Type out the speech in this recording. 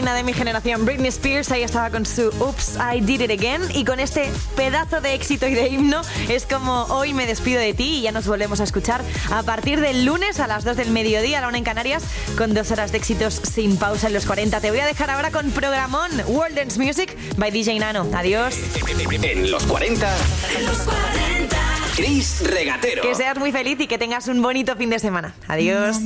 reina de mi generación, Britney Spears, ahí estaba con su Oops, I Did It Again. Y con este pedazo de éxito y de himno es como hoy me despido de ti y ya nos volvemos a escuchar a partir del lunes a las 2 del mediodía, a la 1 en Canarias, con 2 horas de éxitos sin pausa en los 40. Te voy a dejar ahora con programón World Dance Music by DJ Nano. Adiós. En los 40. Chris Regatero. Que seas muy feliz y que tengas un bonito fin de semana. Adiós.